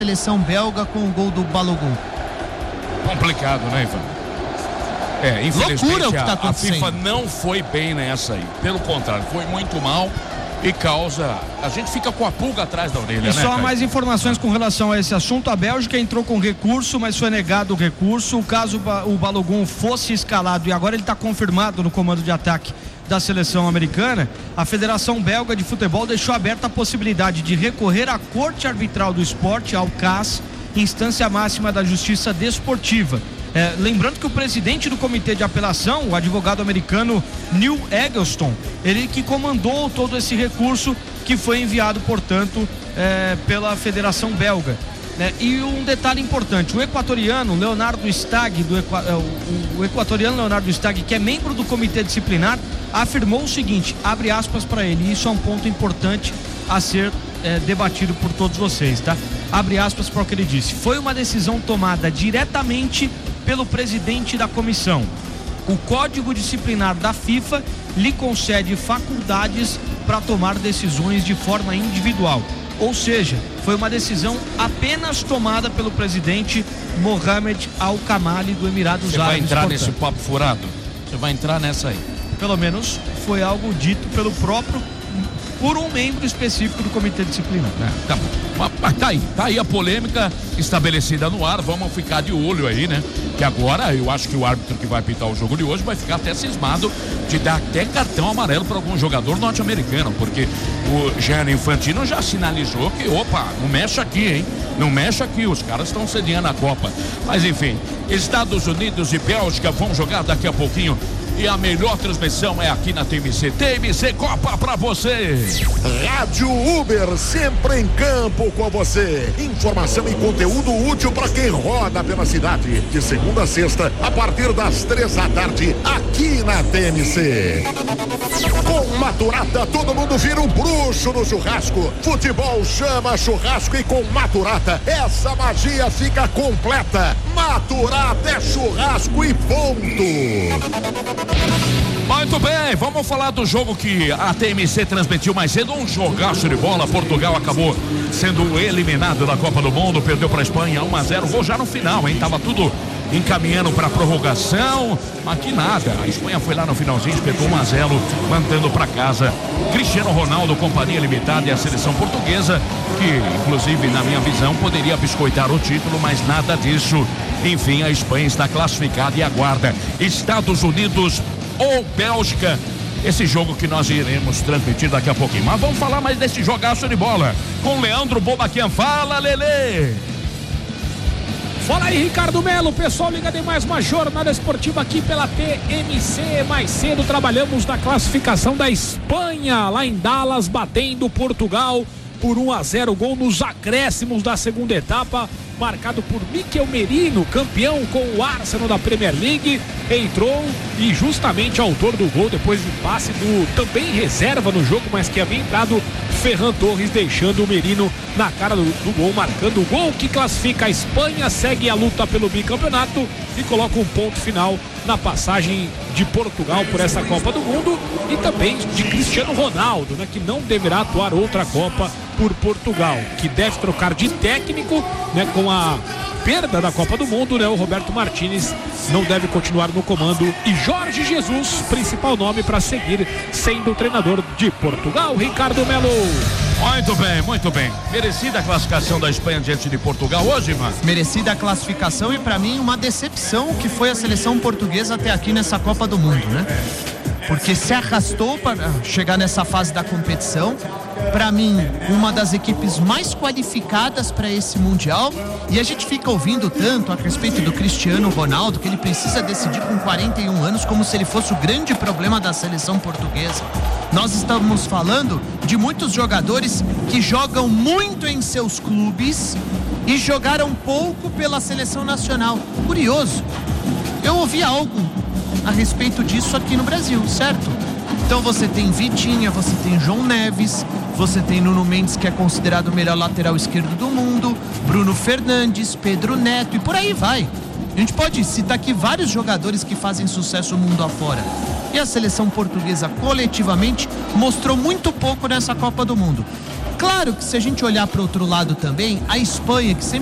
seleção belga com o gol do Balogun. Complicado, né, Ivan? Infelizmente loucura o que tá a acontecendo. FIFA não foi bem nessa aí. Pelo contrário, foi muito mal e causa... A gente fica com a pulga atrás da orelha, E né, só Caio? mais informações com relação a esse assunto. A Bélgica entrou com recurso, mas foi negado o recurso. O caso o Balogun fosse escalado e agora ele está confirmado no comando de ataque da seleção americana, a Federação Belga de Futebol deixou aberta a possibilidade de recorrer à Corte Arbitral do Esporte, ao CAS, instância máxima da Justiça Desportiva. Lembrando que o presidente do comitê de apelação, o advogado americano Neil Eggleston, ele que comandou todo esse recurso que foi enviado, portanto, pela Federação Belga. E um detalhe importante, o equatoriano Leonardo Stagg, o equatoriano Leonardo Stagg, que é membro do comitê disciplinar, afirmou o seguinte, abre aspas para ele, e isso é um ponto importante a ser debatido por todos vocês, tá? Abre aspas para o que ele disse: foi uma decisão tomada diretamente pelo presidente da comissão. O Código Disciplinar da FIFA lhe concede faculdades para tomar decisões de forma individual. Ou seja, foi uma decisão apenas tomada pelo presidente Mohamed Al-Kamali do Emirados Árabes. Você vai entrar portanto. nesse papo furado? Você vai entrar nessa aí? Pelo menos foi algo dito por um membro específico do comitê disciplinar. Tá bom. Mas tá aí a polêmica estabelecida no ar, vamos ficar de olho aí, né? Que agora eu acho que o árbitro que vai apitar o jogo de hoje vai ficar até cismado de dar até cartão amarelo para algum jogador norte-americano, porque o Gianni Infantino já sinalizou que, opa, não mexe aqui, hein? Não mexe aqui, os caras estão sediando a Copa. Mas enfim, Estados Unidos e Bélgica vão jogar daqui a pouquinho. E a melhor transmissão é aqui na TMC. TMC Copa pra você. Rádio Uber, sempre em campo com você. Informação e conteúdo útil para quem roda pela cidade. De segunda a sexta, a partir das 3 da tarde, aqui na TMC. Com Maturata, todo mundo vira um bruxo no churrasco. Futebol chama churrasco e com Maturata, essa magia fica completa. Maturata é churrasco e ponto. Muito bem, vamos falar do jogo que a TMC transmitiu mais cedo, um jogaço de bola. Portugal acabou sendo eliminado da Copa do Mundo, perdeu para a Espanha 1-0, gol já no final, hein? Tava tudo encaminhando para prorrogação, mas que nada, a Espanha foi lá no finalzinho, espetou 1-0, mandando para casa Cristiano Ronaldo, Companhia Limitada e a seleção portuguesa, que inclusive na minha visão poderia biscoitar o título, mas nada disso. Enfim, a Espanha está classificada e aguarda Estados Unidos ou Bélgica, esse jogo que nós iremos transmitir daqui a pouquinho. Mas vamos falar mais desse jogaço de bola com Leandro Bobaquian. Fala, Lelê! Fala aí, Ricardo Melo, pessoal, ligado em mais uma jornada esportiva aqui pela TMC. Mais cedo trabalhamos na classificação da Espanha, lá em Dallas, batendo Portugal por 1-0, gol nos acréscimos da segunda etapa, marcado por Mikel Merino, campeão com o Arsenal da Premier League, entrou e justamente autor do gol depois de passe do também reserva no jogo, mas que havia entrado, Ferran Torres, deixando o Merino na cara do gol, marcando o gol que classifica a Espanha, segue a luta pelo bicampeonato e coloca um ponto final na passagem de Portugal por essa Copa do Mundo e também de Cristiano Ronaldo, né, que não deverá atuar outra Copa por Portugal, que deve trocar de técnico, né, com a perda da Copa do Mundo, né, o Roberto Martínez não deve continuar no comando e Jorge Jesus, principal nome para seguir sendo o treinador de Portugal. Ricardo Melo. Muito bem, muito bem. Merecida a classificação da Espanha diante de Portugal hoje, mano? Merecida a classificação e para mim uma decepção que foi a seleção portuguesa até aqui nessa Copa do Mundo, né? Porque se arrastou para chegar nessa fase da competição. Para mim, uma das equipes mais qualificadas para esse Mundial. E a gente fica ouvindo tanto a respeito do Cristiano Ronaldo, que ele precisa decidir com 41 anos, como se ele fosse o grande problema da seleção portuguesa. Nós estamos falando de muitos jogadores que jogam muito em seus clubes e jogaram pouco pela seleção nacional. Curioso, eu ouvi algo a respeito disso aqui no Brasil, certo? Então você tem Vitinha, você tem João Neves, você tem Nuno Mendes, que é considerado o melhor lateral esquerdo do mundo, Bruno Fernandes, Pedro Neto e por aí vai. A gente pode citar aqui vários jogadores que fazem sucesso mundo afora. E a seleção portuguesa coletivamente mostrou muito pouco nessa Copa do Mundo. Claro que se a gente olhar para o outro lado também, a Espanha, que sempre